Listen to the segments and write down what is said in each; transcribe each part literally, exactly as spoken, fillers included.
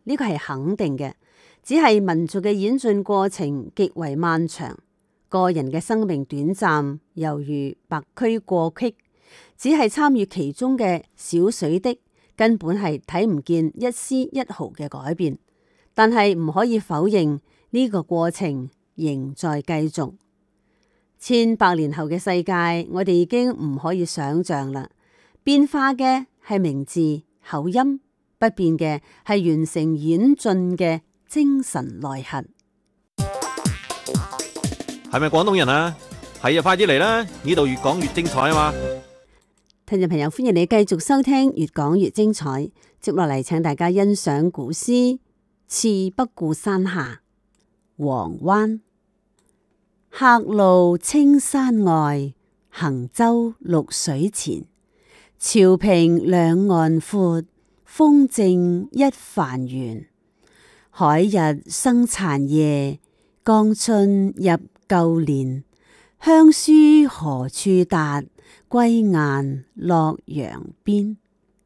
呢個係肯定嘅，只係民族嘅演進過程極為漫長，個人嘅生命短暫，猶如白駒過隙，只係參與其中嘅小水滴，根本係睇唔見一絲一毫嘅改變。但係唔可以否認呢個過程仍在繼續。千百年後嘅世界，我哋已經唔可以想象啦。變化嘅係名字、口音，不變嘅係完成演進嘅精神內核。 係咪廣東人啊？係啊，快啲嚟啦！呢度越講越精彩啊嘛！ 聽眾朋友，歡迎你繼續收聽越講越精彩。接落嚟，請大家欣賞古詩《次北固山下》，黃灣。客路青山外，行舟綠水前。潮平兩岸闊，風靜一帆懸。海日生殘夜，江春入舊年。鄉書何處達？歸雁洛陽邊。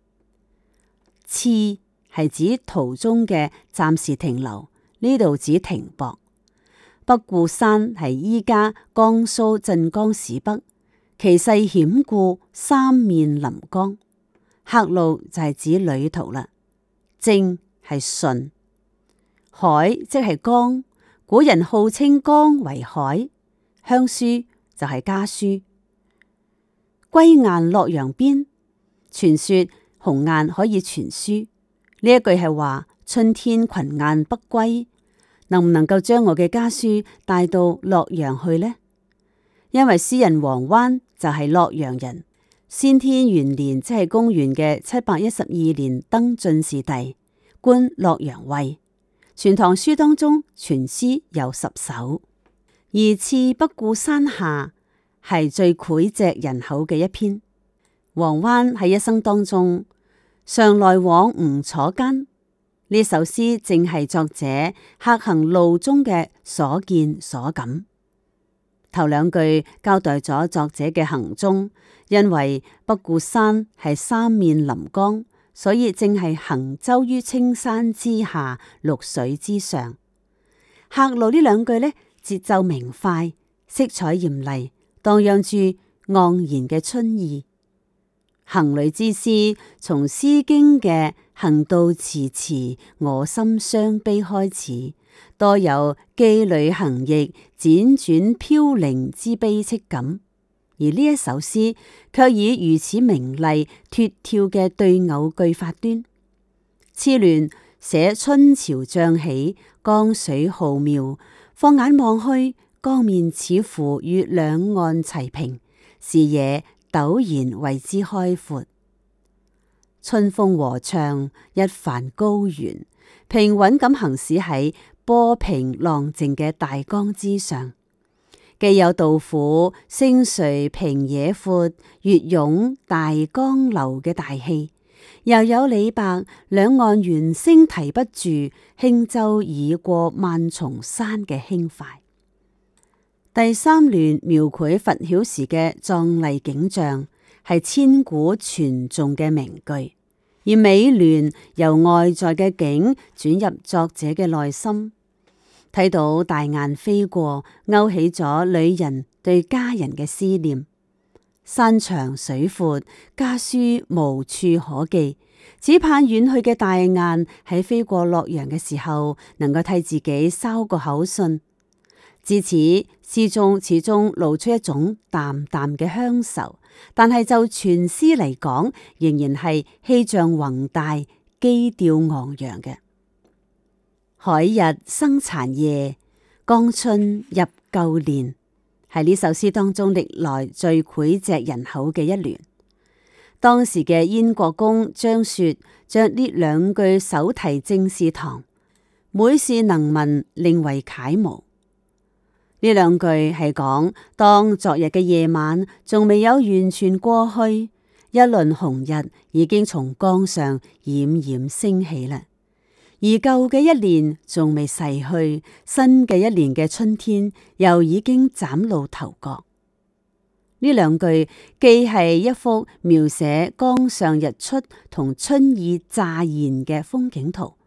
次係指途中嘅暫時停留，呢度指停泊。北固山係依家江蘇鎮江市北，其勢險固，三面臨江。客路就係指旅途啦。正係順，海即係江，古人號稱江為海。鄉書就係家書。歸雁洛陽邊，傳說鴻雁可以傳書。呢一句係話春天群雁北歸，能唔能夠將我嘅家書帶到洛陽去呢？因為詩人黃灣就係洛陽人，先天元年即係公元嘅七百一十二年登進士第，官洛陽尉。全唐書當中全詩有十首，而次北固山下係最膾炙人口嘅一篇。黃灣喺一生當中常來往吳楚間，呢首詩正係作者客行路中嘅所見所感。頭兩句交代咗作者嘅行蹤，因為北固山係三面臨江，所以正係行舟於青山之下，綠水之上。客路呢兩句呢，節奏明快，色彩艷麗，蕩漾住盎然嘅春意。行旅之詩從《詩經》嘅行道遲遲，我心傷悲開始，多有寄旅行役，輾轉飄零之悲戚感。而呢一首詩卻以如此明麗脫跳嘅對偶句發端。次聯寫春潮漲起，江水浩渺，放眼望去，江面似乎與兩岸齊平，視野陡然為之開闊。春風和暢，一帆高懸，平穩咁行駛喺波平浪靜嘅大江之上，既有杜甫星垂平野闊，月湧大江流嘅大氣，又有李白兩岸猿聲啼不住，輕舟已過萬重山嘅輕快。第三聯描繪拂曉時嘅壯麗景象，係千古傳頌嘅名句。而尾聯由外在嘅景轉入作者嘅內心，睇到大雁飛過，勾起咗旅人對家人嘅思念。山長水闊，家書無處可寄，只盼遠去嘅大雁喺飛過洛陽嘅時候，能夠替自己捎個口信。至此，詩中始終露出一種淡淡嘅鄉愁，但係就全詩嚟講，仍然係氣象宏大、基調昂揚嘅。海日生殘夜，江春入舊年，係呢首詩當中歷來最膾炙人口嘅一聯。當時嘅燕國公張說將呢兩句手提政事堂，每事能聞，令為楷模。呢兩句係講，當昨日嘅夜晚仲未有完全過去，一輪紅日已經從江上冉冉升起啦。而舊嘅一年仲未逝去，新嘅一年嘅春天又已經嶄露頭角。呢兩句既係一幅描寫江上日出同春意乍現嘅風景圖，